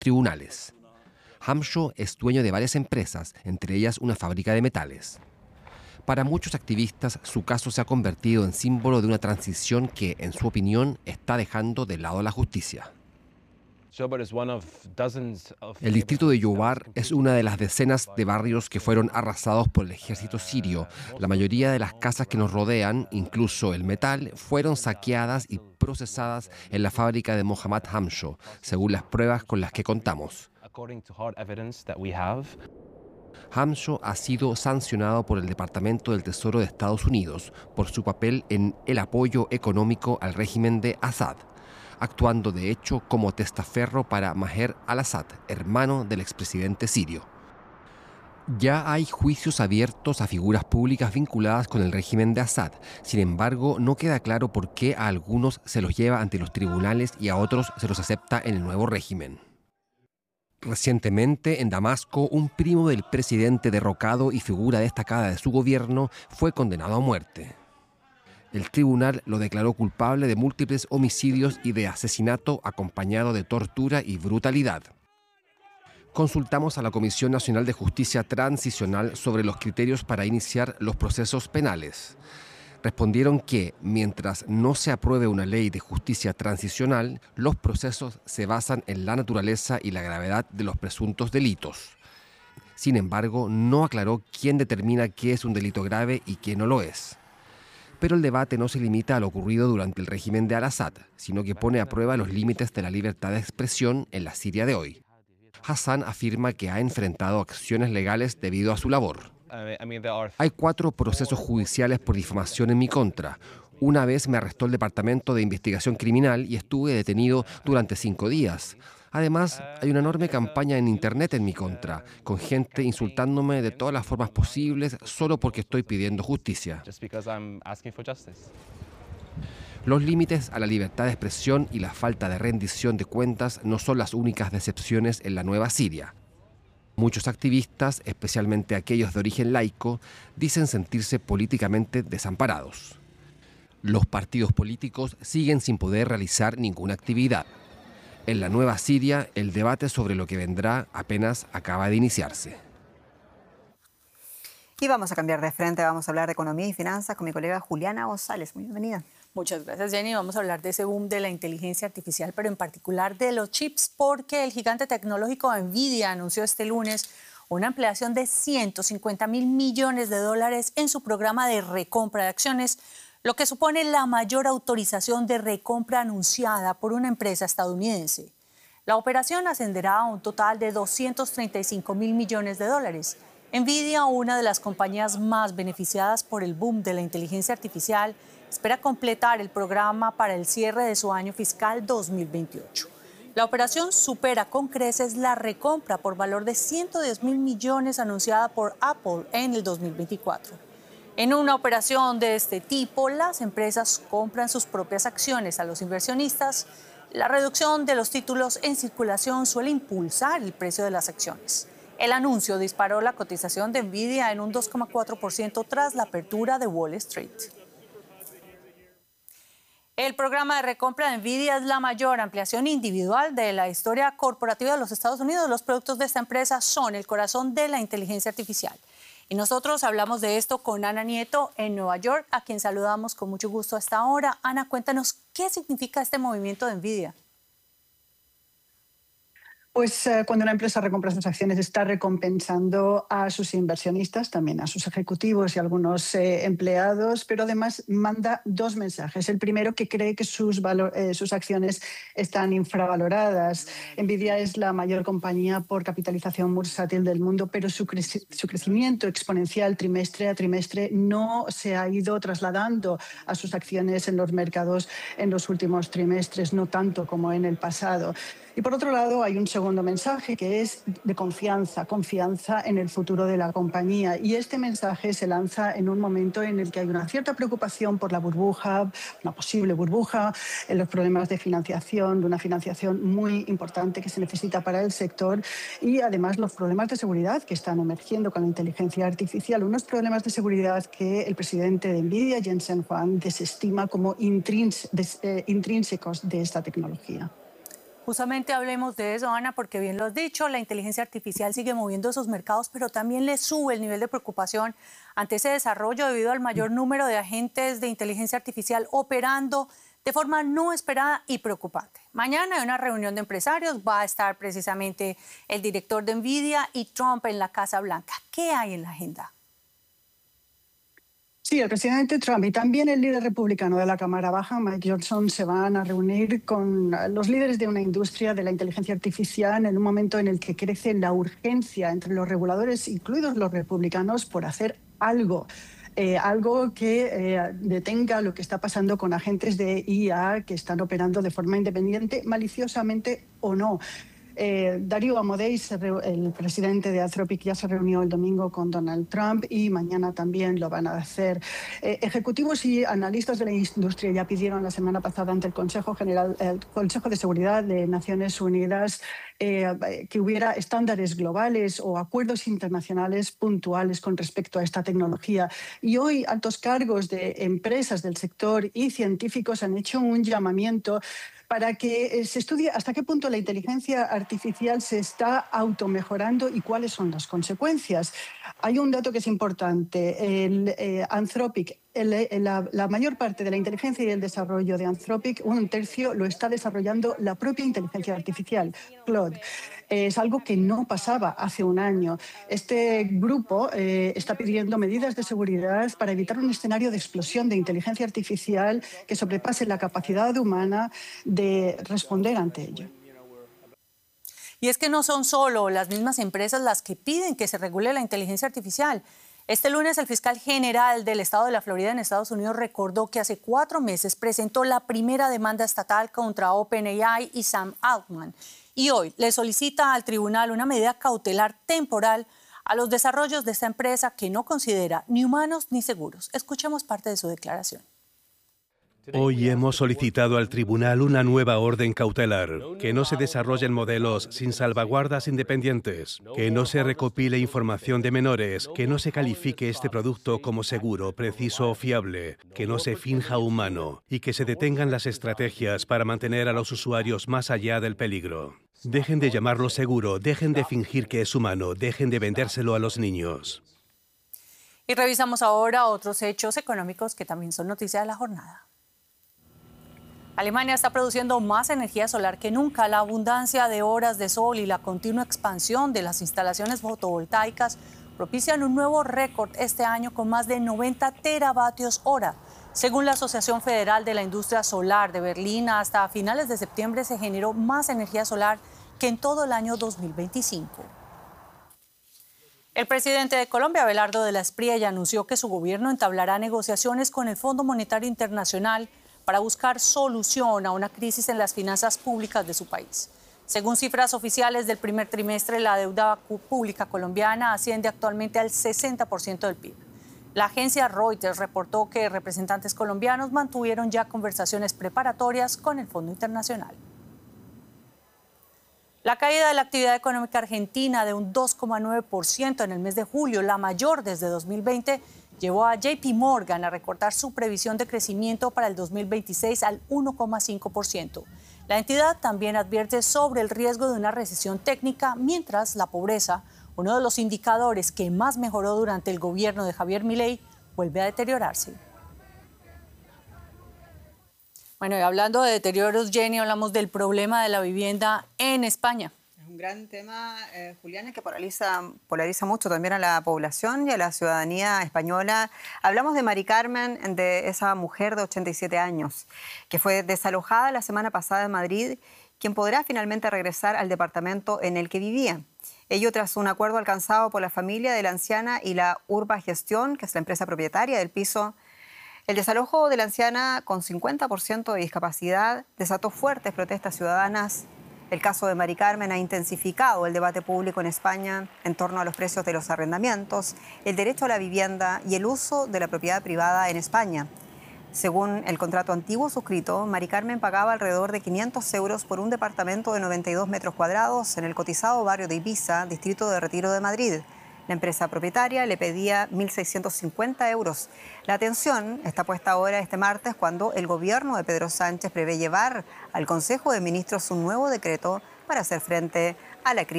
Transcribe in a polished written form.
tribunales. Hamsho es dueño de varias empresas, entre ellas una fábrica de metales. Para muchos activistas, su caso se ha convertido en símbolo de una transición que, en su opinión, está dejando de lado la justicia. El distrito de Yobar es una de las decenas de barrios que fueron arrasados por el ejército sirio. La mayoría de las casas que nos rodean, incluso el metal, fueron saqueadas y procesadas en la fábrica de Mohammad Hamsho, según las pruebas con las que contamos. Hamsho ha sido sancionado por el Departamento del Tesoro de Estados Unidos por su papel en el apoyo económico al régimen de Assad, actuando de hecho como testaferro para Maher al-Assad, hermano del expresidente sirio. Ya hay juicios abiertos a figuras públicas vinculadas con el régimen de Assad. Sin embargo, no queda claro por qué a algunos se los lleva ante los tribunales y a otros se los acepta en el nuevo régimen. Recientemente, en Damasco, un primo del presidente derrocado y figura destacada de su gobierno fue condenado a muerte. El tribunal lo declaró culpable de múltiples homicidios y de asesinato acompañado de tortura y brutalidad. Consultamos a la Comisión Nacional de Justicia Transicional sobre los criterios para iniciar los procesos penales. Respondieron que, mientras no se apruebe una ley de justicia transicional, los procesos se basan en la naturaleza y la gravedad de los presuntos delitos. Sin embargo, no aclaró quién determina qué es un delito grave y qué no lo es. Pero el debate no se limita a lo ocurrido durante el régimen de al-Assad, sino que pone a prueba los límites de la libertad de expresión en la Siria de hoy. Hassan afirma que ha enfrentado acciones legales debido a su labor. Hay 4 procesos judiciales por difamación en mi contra. Una vez me arrestó el Departamento de Investigación Criminal y estuve detenido durante 5 días. Además, hay una enorme campaña en Internet en mi contra, con gente insultándome de todas las formas posibles solo porque estoy pidiendo justicia. Los límites a la libertad de expresión y la falta de rendición de cuentas no son las únicas decepciones en la nueva Siria. Muchos activistas, especialmente aquellos de origen laico, dicen sentirse políticamente desamparados. Los partidos políticos siguen sin poder realizar ninguna actividad. En la nueva Siria, el debate sobre lo que vendrá apenas acaba de iniciarse. Y vamos a cambiar de frente, vamos a hablar de economía y finanzas con mi colega Juliana González. Muy bienvenida. Muchas gracias, Jenny. Vamos a hablar de ese boom de la inteligencia artificial, pero en particular de los chips, porque el gigante tecnológico Nvidia anunció este lunes una ampliación de $150.000 millones en su programa de recompra de acciones, lo que supone la mayor autorización de recompra anunciada por una empresa estadounidense. La operación ascenderá a un total de $235.000 millones. Nvidia, una de las compañías más beneficiadas por el boom de la inteligencia artificial, espera completar el programa para el cierre de su año fiscal 2028. La operación supera con creces la recompra por valor de $110.000 millones anunciada por Apple en el 2024. En una operación de este tipo, las empresas compran sus propias acciones a los inversionistas. La reducción de los títulos en circulación suele impulsar el precio de las acciones. El anuncio disparó la cotización de Nvidia en un 2,4% tras la apertura de Wall Street. El programa de recompra de Nvidia es la mayor ampliación individual de la historia corporativa de los Estados Unidos. Los productos de esta empresa son el corazón de la inteligencia artificial. Y nosotros hablamos de esto con Ana Nieto en Nueva York, a quien saludamos con mucho gusto a esta hora. Ana, cuéntanos, ¿qué significa este movimiento de Nvidia? Pues cuando una empresa recompra sus acciones está recompensando a sus inversionistas, también a sus ejecutivos y algunos empleados, pero además manda 2 mensajes. El primero, que cree que sus acciones están infravaloradas. Nvidia es la mayor compañía por capitalización bursátil del mundo, pero su crecimiento exponencial trimestre a trimestre no se ha ido trasladando a sus acciones en los mercados en los últimos trimestres, no tanto como en el pasado. Y por otro lado, hay un segundo mensaje que es de confianza en el futuro de la compañía. Y este mensaje se lanza en un momento en el que hay una cierta preocupación por la burbuja, una posible burbuja, en los problemas de financiación, de una financiación muy importante que se necesita para el sector, y además los problemas de seguridad que están emergiendo con la inteligencia artificial, unos problemas de seguridad que el presidente de Nvidia, Jensen Huang, desestima como intrínsecos de esta tecnología. Justamente hablemos de eso, Ana, porque bien lo has dicho, la inteligencia artificial sigue moviendo esos mercados, pero también le sube el nivel de preocupación ante ese desarrollo debido al mayor número de agentes de inteligencia artificial operando de forma no esperada y preocupante. Mañana hay una reunión de empresarios, va a estar precisamente el director de NVIDIA y Trump en la Casa Blanca. ¿Qué hay en la agenda? Sí, el presidente Trump y también el líder republicano de la Cámara Baja, Mike Johnson, se van a reunir con los líderes de una industria de la inteligencia artificial en un momento en el que crece la urgencia entre los reguladores, incluidos los republicanos, por hacer algo. Algo que detenga lo que está pasando con agentes de IA que están operando de forma independiente, maliciosamente o no. Darío Amodei, el presidente de Anthropic, ya se reunió el domingo con Donald Trump y mañana también lo van a hacer. Ejecutivos y analistas de la industria ya pidieron la semana pasada ante el Consejo de Seguridad de Naciones Unidas que hubiera estándares globales o acuerdos internacionales puntuales con respecto a esta tecnología. Y hoy altos cargos de empresas del sector y científicos han hecho un llamamiento para que se estudie hasta qué punto la inteligencia artificial se está automejorando y cuáles son las consecuencias. Hay un dato que es importante. Anthropic, la mayor parte de la inteligencia y el desarrollo de Anthropic, un tercio, lo está desarrollando la propia inteligencia artificial, Claude. Es algo que no pasaba hace un año. Este grupo está pidiendo medidas de seguridad para evitar un escenario de explosión de inteligencia artificial que sobrepase la capacidad humana de responder ante ello. Y es que no son solo las mismas empresas las que piden que se regule la inteligencia artificial. Este lunes el fiscal general del estado de la Florida en Estados Unidos recordó que hace 4 meses presentó la primera demanda estatal contra OpenAI y Sam Altman. Y hoy le solicita al tribunal una medida cautelar temporal a los desarrollos de esta empresa que no considera ni humanos ni seguros. Escuchemos parte de su declaración. Hoy hemos solicitado al tribunal una nueva orden cautelar, que no se desarrollen modelos sin salvaguardas independientes, que no se recopile información de menores, que no se califique este producto como seguro, preciso o fiable, que no se finja humano y que se detengan las estrategias para mantener a los usuarios más allá del peligro. Dejen de llamarlo seguro, dejen de fingir que es humano, dejen de vendérselo a los niños. Y revisamos ahora otros hechos económicos que también son noticia de la jornada. Alemania está produciendo más energía solar que nunca. La abundancia de horas de sol y la continua expansión de las instalaciones fotovoltaicas propician un nuevo récord este año con más de 90 teravatios hora. Según la Asociación Federal de la Industria Solar de Berlín, hasta finales de septiembre se generó más energía solar que en todo el año 2025. El presidente de Colombia, Abelardo de la Espriella, anunció que su gobierno entablará negociaciones con el Fondo Monetario Internacional para buscar solución a una crisis en las finanzas públicas de su país. Según cifras oficiales del primer trimestre, la deuda pública colombiana asciende actualmente al 60% del PIB. La agencia Reuters reportó que representantes colombianos mantuvieron ya conversaciones preparatorias con el Fondo Internacional. La caída de la actividad económica argentina de un 2,9% en el mes de julio, la mayor desde 2020, llevó a JP Morgan a recortar su previsión de crecimiento para el 2026 al 1,5%. La entidad también advierte sobre el riesgo de una recesión técnica, mientras la pobreza, uno de los indicadores que más mejoró durante el gobierno de Javier Milei, vuelve a deteriorarse. Bueno, y hablando de deterioros, Jenny, hablamos del problema de la vivienda en España. Un gran tema, Juliana, que polariza mucho también a la población y a la ciudadanía española. Hablamos de Mari Carmen, de esa mujer de 87 años, que fue desalojada la semana pasada en Madrid, quien podrá finalmente regresar al departamento en el que vivía. Ello tras un acuerdo alcanzado por la familia de la anciana y la Urba Gestión, que es la empresa propietaria del piso. El desalojo de la anciana con 50% de discapacidad desató fuertes protestas ciudadanas. El caso de Mari Carmen ha intensificado el debate público en España en torno a los precios de los arrendamientos, el derecho a la vivienda y el uso de la propiedad privada en España. Según el contrato antiguo suscrito, Mari Carmen pagaba alrededor de 500 euros por un departamento de 92 metros cuadrados en el cotizado barrio de Ibiza, distrito de Retiro de Madrid. La empresa propietaria le pedía 1.650 euros. La atención está puesta ahora este martes cuando el gobierno de Pedro Sánchez prevé llevar al Consejo de Ministros un nuevo decreto para hacer frente a la crisis.